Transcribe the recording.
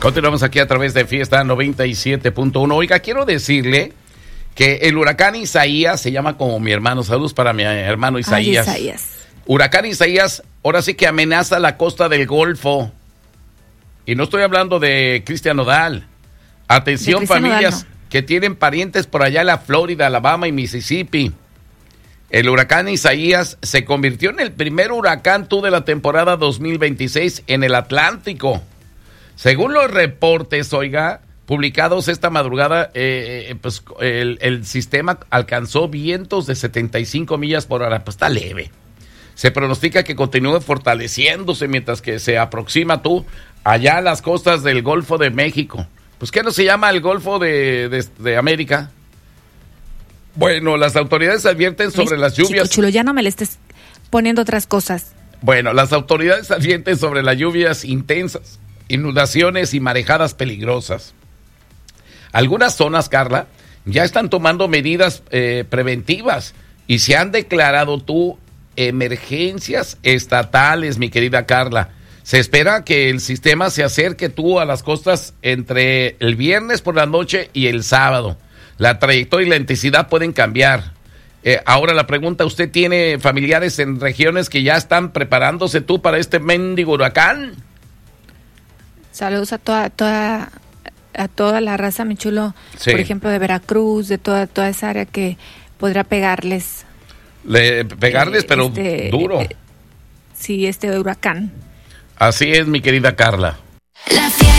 Continuamos aquí a través de Fiesta 97.1. Oiga, quiero decirle que el huracán Isaías se llama como mi hermano. Saludos para mi hermano Isaías. Ay, Isaías. Huracán Isaías, ahora sí que amenaza la costa del Golfo. Y no estoy hablando de Cristian Nodal. Atención, familias Nodal, no. que tienen parientes por allá en la Florida, Alabama y Mississippi. El huracán Isaías se convirtió en el primer huracán de la temporada 2026 en el Atlántico. Según los reportes, oiga, publicados esta madrugada, pues el sistema alcanzó vientos de 75 millas por hora. Pues está leve. Se pronostica que continúe fortaleciéndose mientras que se aproxima allá a las costas del Golfo de México. Pues, ¿qué no se llama el Golfo de América? Bueno, las autoridades advierten sobre las lluvias. Chico chulo, ya no me le estés poniendo otras cosas. Bueno, las autoridades advierten sobre las lluvias intensas, inundaciones y marejadas peligrosas. Algunas zonas, Carla, ya están tomando medidas preventivas y se han declarado emergencias estatales, mi querida Carla. Se espera que el sistema se acerque a las costas entre el viernes por la noche y el sábado. La trayectoria y la intensidad pueden cambiar. Ahora la pregunta, ¿usted tiene familiares en regiones que ya están preparándose para este mendigo huracán? Saludos a toda la raza, mi chulo. Sí. Por ejemplo, de Veracruz, de toda esa área que podrá pegarles. Pero duro. Sí, este huracán. Así es, mi querida Carla. La fiesta.